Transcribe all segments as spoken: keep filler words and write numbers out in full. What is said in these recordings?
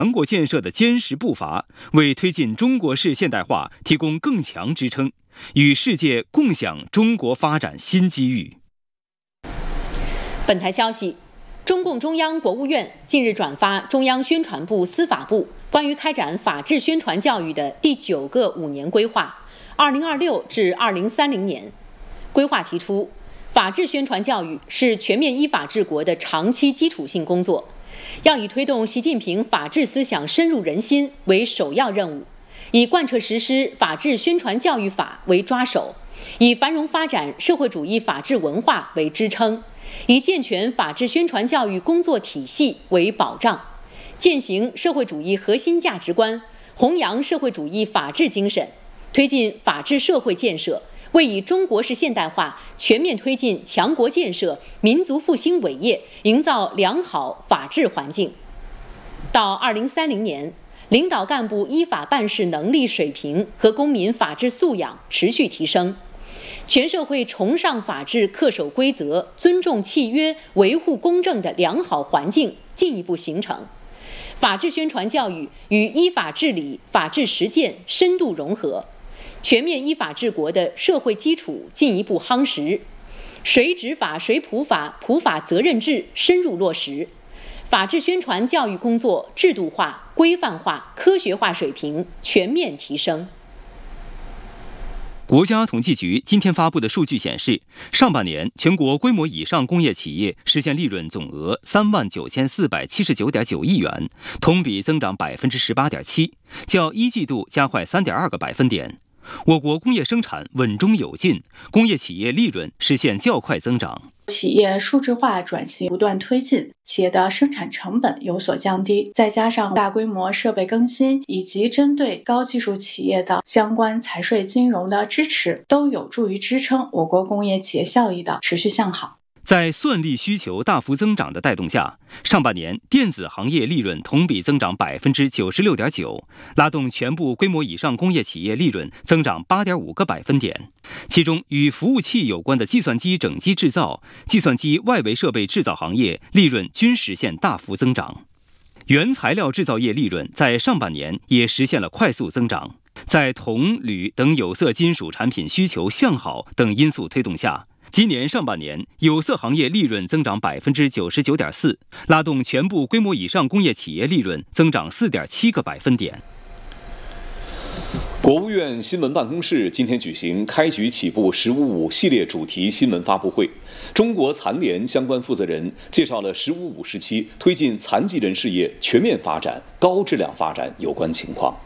强国建设的坚实步伐，为推进中国式现代化提供更强支撑，与世界共享中国发展新机遇。 本台消息，中共中央、国务院近日转发中央宣传部、司法部关于开展法治宣传教育的第九个五年规划（二零二六至二零三零年）。规划提出，法治宣传教育是全面依法治国的长期基础性工作，要以推动习近平法治思想深入人心为首要任务，以贯彻实施法治宣传教育法为抓手，以繁荣发展社会主义法治文化为支撑，以健全法治宣传教育工作体系为保障，践行社会主义核心价值观，弘扬社会主义法治精神，推进法治社会建设，为以中国式现代化全面推进强国建设、民族复兴伟业营造良好法治环境。到二零三零年，领导干部依法办事能力水平和公民法治素养持续提升，全社会崇尚法治、恪守规则、尊重契约、维护公正的良好环境进一步形成，法治宣传教育与依法治理、法治实践深度融合，全面依法治国的社会基础进一步夯实，谁执法谁普法、普法责任制深入落实，法治宣传教育工作制度化、规范化、科学化水平全面提升。 国家统计局今天发布的数据显示，上半年全国规模以上工业企业实现利润总额三万九千四百七十九点九亿元，同比增长百分之十八点七，较一季度加快三点二个百分点。我国工业生产稳中有进，工业企业利润实现较快增长。 企业数字化转型不断推进，企业的生产成本有所降低，再加上大规模设备更新以及针对高技术企业的相关财税金融的支持，都有助于支撑我国工业企业效益的持续向好。 在算力需求大幅增长的带动下，上半年电子行业利润同比增长百分之九十六点九，拉动全部规模以上工业企业利润增长八点五个百分点。其中，与服务器有关的计算机整机制造、计算机外围设备制造行业利润均实现大幅增长。原材料制造业利润在上半年也实现了快速增长。在铜、铝等有色金属产品需求向好等因素推动下，今年上半年，有色行业利润增长百分之九十九点四，拉动全部规模以上工业企业利润增长四点七个百分点。 国务院新闻办公室今天举行开局起步“十五五”系列主题新闻发布会，中国残联相关负责人介绍了“十五五”时期推进残疾人事业全面发展、高质量发展有关情况。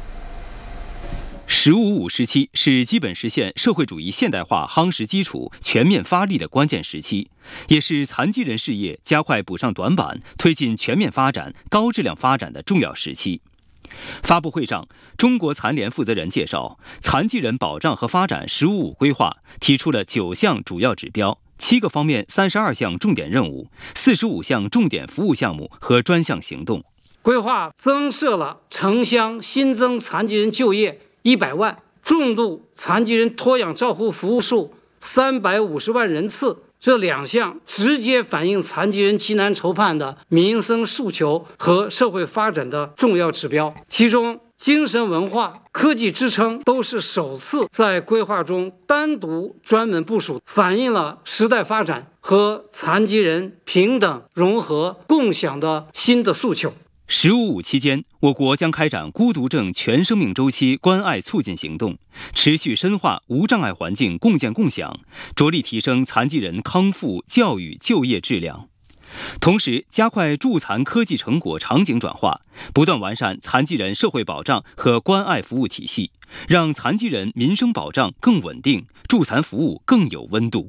十五五时期是基本实现社会主义现代化夯实基础、全面发力的关键时期，也是残疾人事业加快补上短板、推进全面发展、高质量发展的重要时期。发布会上，中国残联负责人介绍，残疾人保障和发展“十五五”规划提出了九项主要指标、七个方面、三十二项重点任务、四十五项重点服务项目和专项行动。 规划增设了城乡新增残疾人就业一百万，重度残疾人托养照护服务数三百五十万人次，这两项直接反映残疾人急难愁盼的民生诉求和社会发展的重要指标。其中，精神文化、科技支撑都是首次在规划中单独专门部署，反映了时代发展和残疾人平等、融合、共享的新的诉求。 十五五期间，我国将开展孤独症全生命周期关爱促进行动，持续深化无障碍环境共建共享，着力提升残疾人康复、教育、就业质量。同时，加快助残科技成果场景转化，不断完善残疾人社会保障和关爱服务体系，让残疾人民生保障更稳定，助残服务更有温度。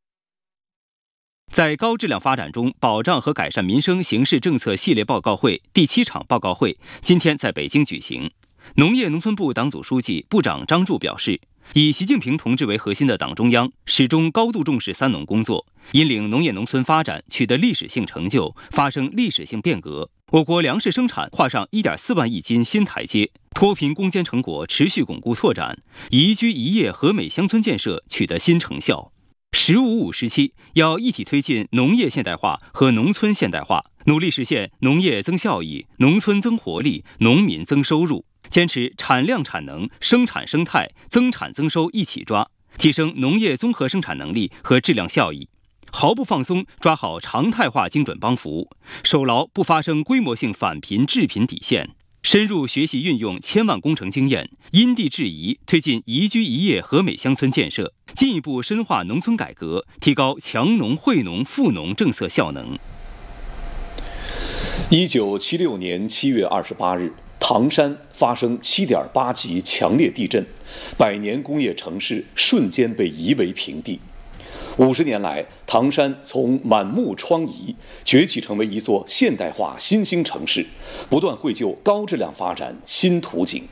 在高质量发展中保障和改善民生形势政策系列报告会第七场报告会今天在北京举行。农业农村部党组书记、部长张柱表示，以习近平同志为核心的党中央始终高度重视三农工作，引领农业农村发展取得历史性成就，发生历史性变革。我国粮食生产跨上 一点四万亿斤新台阶，脱贫攻坚成果持续巩固拓展，宜居宜业和美乡村建设取得新成效。 “十五五”时期要一体推进农业现代化和农村现代化，努力实现农业增效益、农村增活力、农民增收入，坚持产量产能、生产生态、增产增收一起抓，提升农业综合生产能力和质量效益，毫不放松抓好常态化精准帮扶，守牢不发生规模性返贫致贫底线。深入学习运用千万工程经验，因地制宜推进宜居宜业和美乡村建设，进一步深化农村改革，提高强农惠农富农政策效能。 一九七六年七月二十八日，唐山发生七点八级强烈地震，百年工业城市瞬间被夷为平地。五十年来，唐山从满目疮痍崛起成为一座现代化新兴城市，不断绘就高质量发展新图景。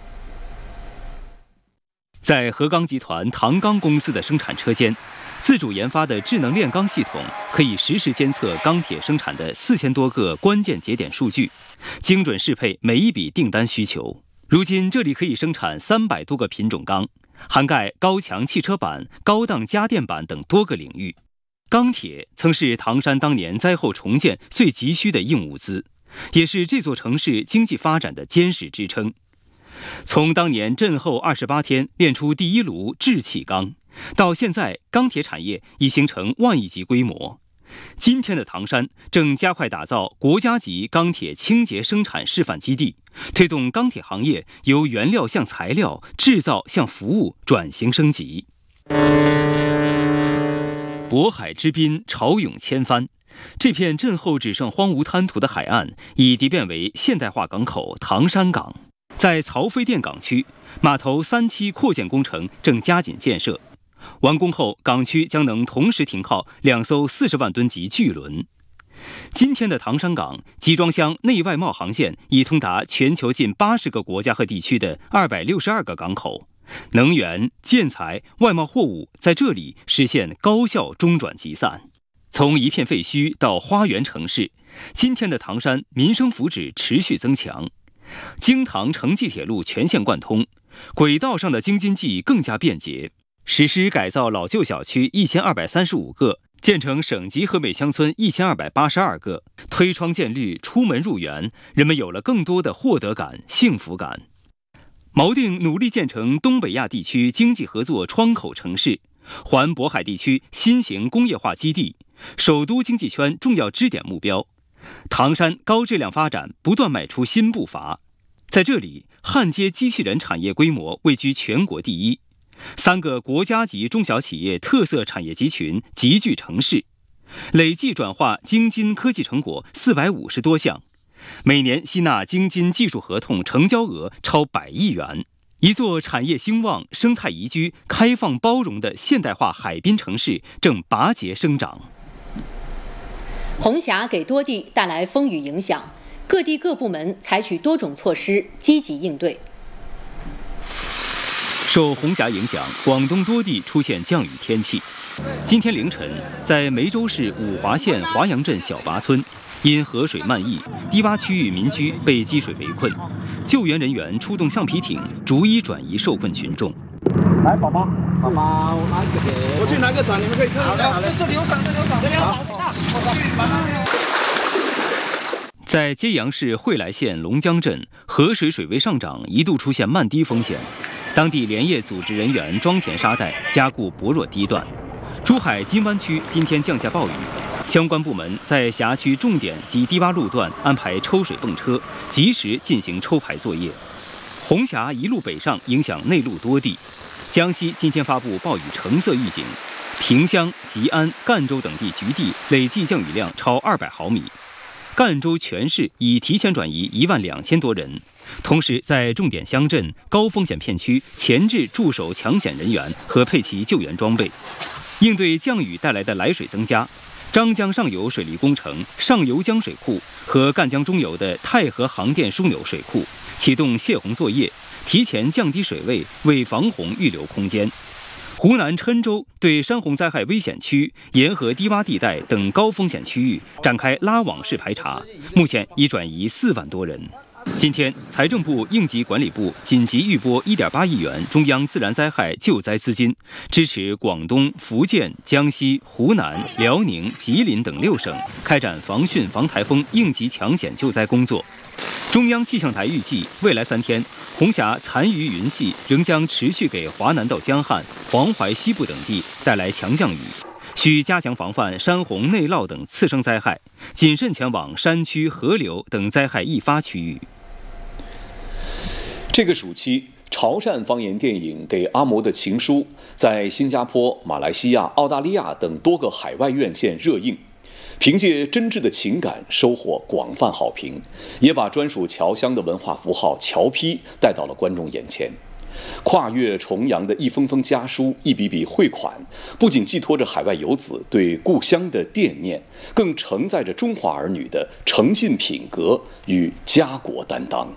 在河钢集团唐钢公司的生产车间，自主研发的智能炼钢系统可以实时监测钢铁生产的四千多个关键节点数据，精准适配每一笔订单需求。如今，这里可以生产三百多个品种钢，涵盖高强汽车板、高档家电板等多个领域。钢铁曾是唐山当年灾后重建最急需的硬物资，也是这座城市经济发展的坚实支撑。从当年震后二十八天炼出第一炉制气钢，到现在钢铁产业已形成万亿级规模。今天的唐山正加快打造国家级钢铁清洁生产示范基地，推动钢铁行业由原料向材料、制造向服务转型升级。渤海之滨潮涌千帆，这片震后只剩荒芜滩涂的海岸已蜕变为现代化港口唐山港。在曹妃甸港区，码头三期扩建工程正加紧建设，完工后港区将能同时停靠两艘四十万吨级巨轮。今天的唐山港集装箱内外贸航线已通达全球近八十个国家和地区的二百六十二个港口，能源、建材、外贸货物在这里实现高效中转集散。从一片废墟到花园城市，今天的唐山民生福祉持续增强。京唐城际铁路全线贯通，轨道上的京津冀更加便捷。实施改造老旧小区一千二百三十五个，建成省级和美乡村一千二百八十二个，推窗见绿，出门入园，人们有了更多的获得感、幸福感。锚定努力建成东北亚地区经济合作窗口城市，环渤海地区新型工业化基地，首都经济圈重要支点目标。唐山高质量发展不断迈出新步伐，在这里，焊接机器人产业规模位居全国第一，三个国家级中小企业特色产业集群集聚城市，累计转化京津科技成果四百五十多项，每年吸纳京津技术合同成交额超百亿元。一座产业兴旺、生态宜居、开放包容的现代化海滨城市正拔节生长。 红霞给多地带来风雨影响，各地各部门采取多种措施积极应对。 受红霞影响，广东多地出现降雨天气。今天凌晨，在梅州市五华县华阳镇小拔村，因河水漫溢，低洼区域民居被积水围困，救援人员出动橡皮艇，逐一转移受困群众。 来，宝宝，宝宝，拿这个，我去拿个伞，你们可以撑。好的，好的，这里有伞，这里有伞，这里有伞。 在揭阳市惠来县龙江镇，河水水位上涨，一度出现漫堤风险，当地连夜组织人员装填沙袋，加固薄弱堤段。珠海金湾区今天降下暴雨，相关部门在辖区重点及低洼路段安排抽水泵车，及时进行抽排作业。红霞一路北上，影响内陆多地。江西今天发布暴雨橙色预警，萍乡、吉安、赣州等地局地累计降雨量超二百毫米。赣州全市已提前转移一万两千多人，同时在重点乡镇、高风险片区前置驻守抢险人员和配齐救援装备，应对降雨带来的来水增加。张江上游水利工程上游江水库和赣江中游的太和航电枢纽水库启动泄洪作业，提前降低水位，为防洪预留空间。湖南郴州对山洪灾害危险区、沿河低洼地带等高风险区域展开拉网式排查，目前已转移四万多人。 今天，财政部应急管理部紧急预拨 一点八亿元中央自然灾害救灾资金，支持广东、福建、江西、湖南、辽宁、吉林等六省开展防汛防台风应急抢险救灾工作。中央气象台预计，未来三天，红霞残余云系仍将持续给华南到江汉、黄淮西部等地带来强降雨，需加强防范山洪、内涝等次生灾害，谨慎前往山区、河流等灾害易发区域。 这个暑期，潮汕方言电影《给阿嬷的情书》在新加坡、马来西亚、澳大利亚等多个海外院线热映，凭借真挚的情感收获广泛好评，也把专属侨乡的文化符号侨批带到了观众眼前。跨越重洋的一封封家书、一笔笔汇款，不仅寄托着海外游子对故乡的惦念，更承载着中华儿女的诚信品格与家国担当。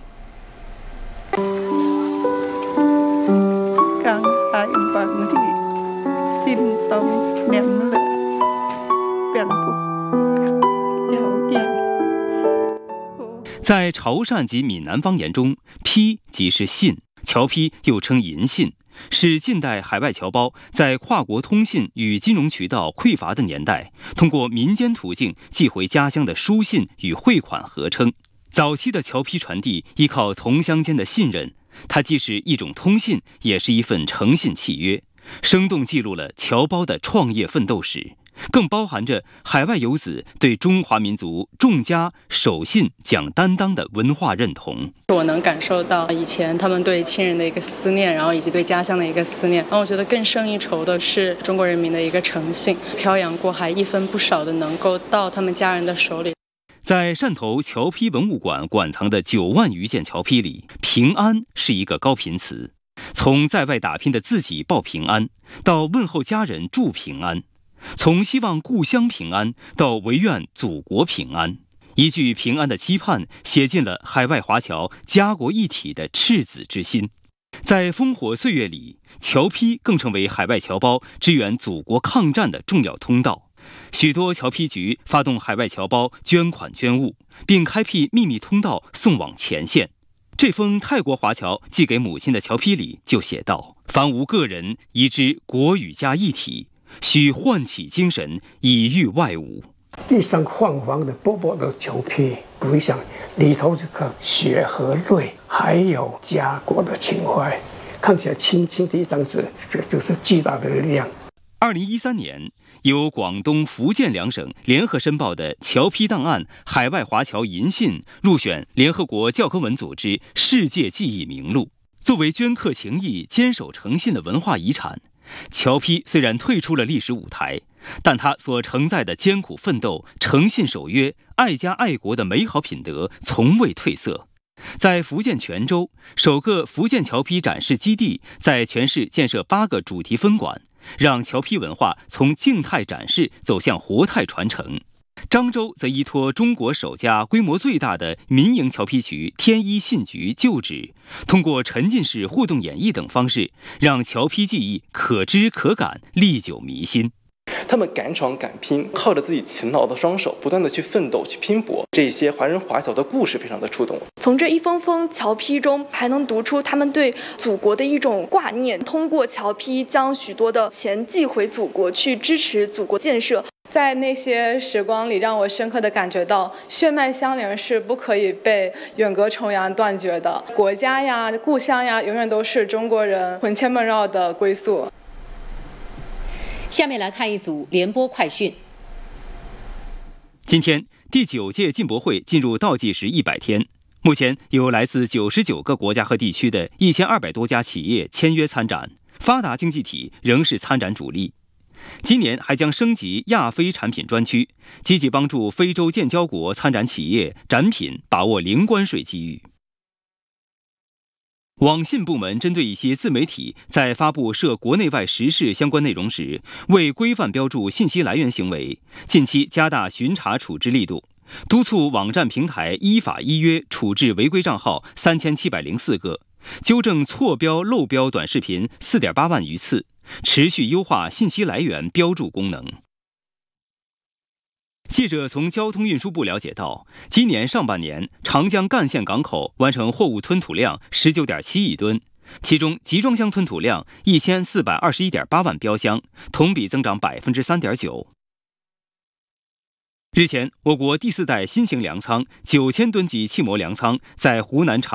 在潮汕及闽南方言中，批即是信，侨批又称银信，是近代海外侨胞在跨国通信与金融渠道匮乏的年代，通过民间途径寄回家乡的书信与汇款合称。早期的侨批传递依靠同乡间的信任，它既是一种通信，也是一份诚信契约，生动记录了侨胞的创业奋斗史，更包含着海外游子对中华民族重家守信讲担当的文化认同。 我能感受到以前他们对亲人的一个思念，然后以及对家乡的一个思念，让我觉得更胜一筹的是中国人民的一个诚信，漂洋过海一分不少的能够到他们家人的手里。 在汕头侨批文物馆馆藏的九万余件侨批里，平安是一个高频词，从在外打拼的自己报平安，到问候家人祝平安，从希望故乡平安到唯愿祖国平安，一句平安的期盼写进了海外华侨家国一体的赤子之心。在烽火岁月里，侨批更成为海外侨胞支援祖国抗战的重要通道。许多侨批局发动海外侨胞捐款捐物，并开辟秘密通道送往前线。这封泰国华侨寄给母亲的侨批里就写道：凡无个人宜知国与家一体，需唤起精神以御外侮。 一张泛黄的薄薄的侨批，我想里头这个血和泪，还有家国的情怀，看起来轻轻的一张纸，这就是巨大的力量。 二零一三年，由广东、福建两省联合申报的侨批档案海外华侨银信入选联合国教科文组织世界记忆名录。作为镌刻情谊、坚守诚信的文化遗产，侨批虽然退出了历史舞台，但它所承载的艰苦奋斗、诚信守约、爱家爱国的美好品德从未褪色。在福建泉州，首个福建侨批展示基地在全市建设八个主题分馆，让侨批文化从静态展示走向活态传承。漳州则依托中国首家规模最大的民营侨批局天一信局旧址，通过沉浸式互动演绎等方式，让侨批技艺可知可感，历久弥新。 他们敢闯敢拼，靠着自己勤劳的双手，不断的去奋斗、去拼搏。这些华人华侨的故事非常的触动。 从这一封封侨批中，还能读出他们对祖国的一种挂念。通过侨批，将许多的钱寄回祖国，去支持祖国建设。 在那些时光里，让我深刻的感觉到，血脉相连是不可以被远隔重洋断绝的。国家呀、故乡呀，永远都是中国人魂牵梦绕的归宿。 下面来看一组联播快讯。 今天，第九届进博会进入倒计时一百天，目前有来自九十九个国家和地区的一千二百多家企业签约参展，发达经济体仍是参展主力。今年还将升级亚非产品专区，积极帮助非洲建交国参展企业展品把握零关税机遇。网信部门针对一些自媒体在发布涉国内外时事相关内容时，未规范标注信息来源行为，近期加大巡查处置力度，督促网站平台依法依约处置违规账号三千七百零四个，纠正错标漏标短视频四点八万余次，持续优化信息来源标注功能。 记者从交通运输部了解到，今年上半年长江干线港口完成货物吞吐量 十九点七亿吨，其中集装箱吞吐量 一千四百二十一点八万标箱，同比增长 百分之三点九。日前，我国第四代新型粮仓九千吨级气模粮仓在湖南长